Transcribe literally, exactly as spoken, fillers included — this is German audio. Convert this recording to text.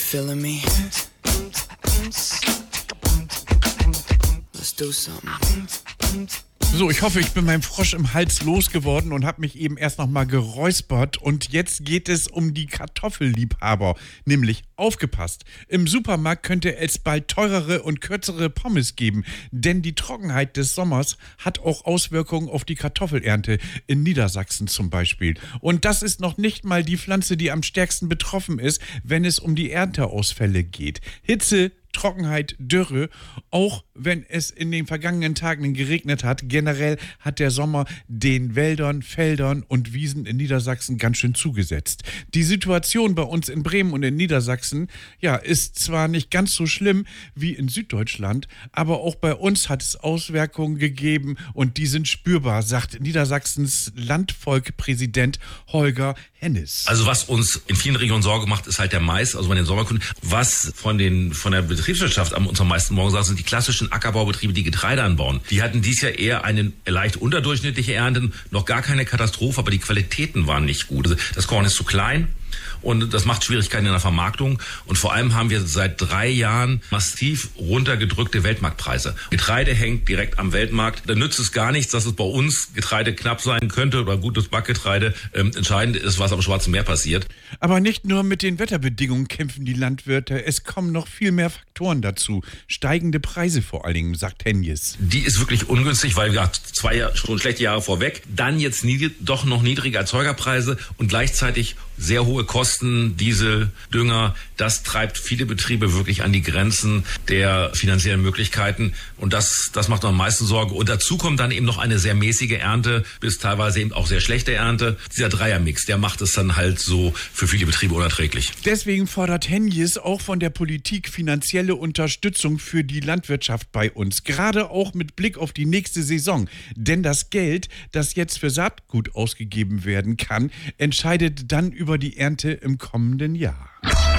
feeling me? Let's do something. So, ich hoffe, ich bin meinem Frosch im Hals losgeworden und habe mich eben erst noch mal geräuspert. Und jetzt geht es um die Kartoffelliebhaber. Nämlich, aufgepasst, im Supermarkt könnte es bald teurere und kürzere Pommes geben. Denn die Trockenheit des Sommers hat auch Auswirkungen auf die Kartoffelernte in Niedersachsen zum Beispiel. Und das ist noch nicht mal die Pflanze, die am stärksten betroffen ist, wenn es um die Ernteausfälle geht. Hitze, Trockenheit, Dürre, auch wenn es in den vergangenen Tagen geregnet hat. Generell hat der Sommer den Wäldern, Feldern und Wiesen in Niedersachsen ganz schön zugesetzt. Die Situation bei uns in Bremen und in Niedersachsen, ja, ist zwar nicht ganz so schlimm wie in Süddeutschland, aber auch bei uns hat es Auswirkungen gegeben und die sind spürbar, sagt Niedersachsens Landvolkpräsident Holger Hennes. Also was uns in vielen Regionen Sorge macht, ist halt der Mais, also bei den Sommerkunden. Was von den von der Betriebswirtschaft am uns am meisten Morgen sagt, sind die klassischen Ackerbaubetriebe, die Getreide anbauen. Die hatten dies Jahr eher eine leicht unterdurchschnittliche Ernte, noch gar keine Katastrophe, aber die Qualitäten waren nicht gut. Also das Korn ist zu klein. Und das macht Schwierigkeiten in der Vermarktung. Und vor allem haben wir seit drei Jahren massiv runtergedrückte Weltmarktpreise. Getreide hängt direkt am Weltmarkt. Da nützt es gar nichts, dass es bei uns Getreide knapp sein könnte oder gutes Backgetreide. Ähm, entscheidend ist, was am Schwarzen Meer passiert. Aber nicht nur mit den Wetterbedingungen kämpfen die Landwirte. Es kommen noch viel mehr Faktoren dazu. Steigende Preise vor allen Dingen, sagt Henjes. Die ist wirklich ungünstig, weil wir zwei Jahre, schon schlechte Jahre vorweg. Dann jetzt nie, doch noch niedrige Erzeugerpreise und gleichzeitig sehr hohe Kosten, Diesel, Dünger, das treibt viele Betriebe wirklich an die Grenzen der finanziellen Möglichkeiten und das, das macht am meisten Sorge. Und dazu kommt dann eben noch eine sehr mäßige Ernte, bis teilweise eben auch sehr schlechte Ernte. Dieser Dreiermix, der macht es dann halt so für viele Betriebe unerträglich. Deswegen fordert Henjes auch von der Politik finanzielle Unterstützung für die Landwirtschaft bei uns, gerade auch mit Blick auf die nächste Saison. Denn das Geld, das jetzt für Saatgut ausgegeben werden kann, entscheidet dann über die Ernte im kommenden Jahr.